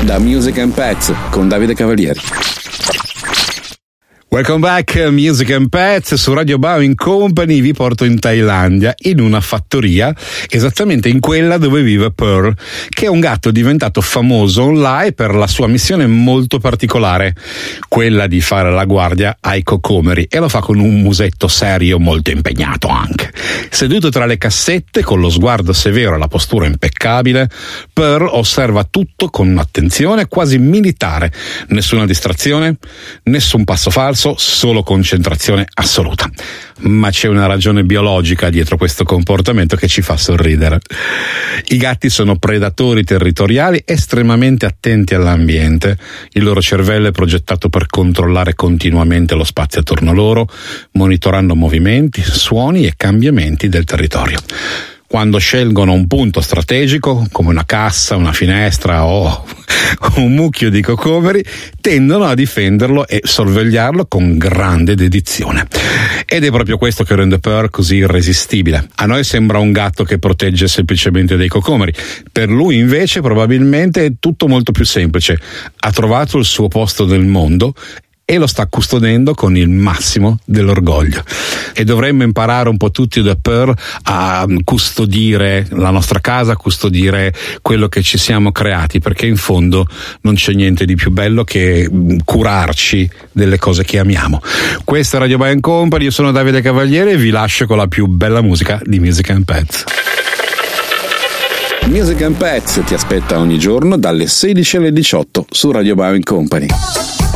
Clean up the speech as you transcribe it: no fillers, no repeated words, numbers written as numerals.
da Music and Pets con Davide Cavalieri. Welcome back, Music and Pets su Radio Bowing Company. Vi porto in Thailandia, in una fattoria, esattamente in quella dove vive Pearl, che è un gatto diventato famoso online per la sua missione molto particolare, quella di fare la guardia ai cocomeri, e lo fa con un musetto serio, molto impegnato anche. Seduto tra le cassette, con lo sguardo severo e la postura impeccabile, Pearl osserva tutto con un'attenzione quasi militare. Nessuna distrazione, nessun passo falso, solo concentrazione assoluta. Ma c'è una ragione biologica dietro questo comportamento che ci fa sorridere. I gatti sono predatori territoriali estremamente attenti all'ambiente. Il loro cervello è progettato per controllare continuamente lo spazio attorno a loro, monitorando movimenti, suoni e cambiamenti del territorio. Quando scelgono un punto strategico, come una cassa, una finestra o un mucchio di cocomeri, tendono a difenderlo e sorvegliarlo con grande dedizione. Ed è proprio questo che rende Pearl così irresistibile. A noi sembra un gatto che protegge semplicemente dei cocomeri. Per lui invece probabilmente è tutto molto più semplice. Ha trovato il suo posto nel mondo e lo sta custodendo con il massimo dell'orgoglio. E dovremmo imparare un po' tutti da Pearl a custodire la nostra casa, a custodire quello che ci siamo creati, perché in fondo non c'è niente di più bello che curarci delle cose che amiamo. Questa è Radio Bowing Company, io sono Davide Cavalieri e vi lascio con la più bella musica di Music and Pets. Music and Pets ti aspetta ogni giorno dalle 16 alle 18 su Radio Bowing Company.